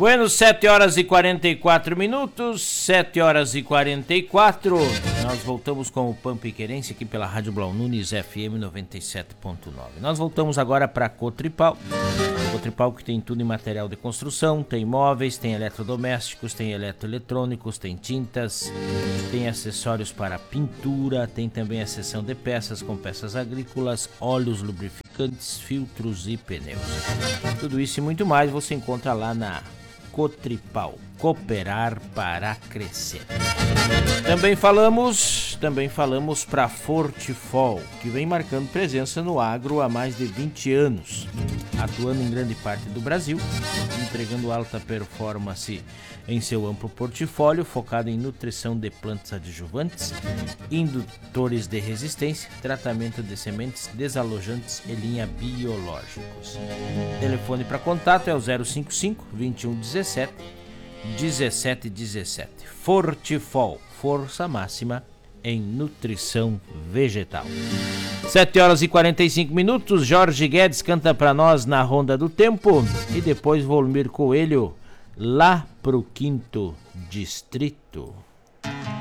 Bueno, 7 horas e 44 minutos, 7 horas e 44. Nós voltamos com o Pampiquerense aqui pela Rádio Blau Nunes FM 97.9. Nós voltamos agora para Cotripal. Cotripal que tem tudo em material de construção, tem móveis, tem eletrodomésticos, tem eletroeletrônicos, tem tintas, tem acessórios para pintura, tem também a seção de peças com peças agrícolas, óleos lubrificantes, filtros e pneus. Tudo isso e muito mais você encontra lá na Cotripal, cooperar para crescer. Também falamos para Fortifol, que vem marcando presença no agro há mais de 20 anos, atuando em grande parte do Brasil, entregando alta performance em seu amplo portfólio, focado em nutrição de plantas adjuvantes, indutores de resistência, tratamento de sementes, desalojantes e linha biológicos. Telefone para contato é o 055 2117 1717. Fortifol, força máxima em nutrição vegetal. 7 horas e 45 minutos. Jorge Guedes canta para nós na Ronda do Tempo e depois Volmir Coelho lá pro 5º Distrito.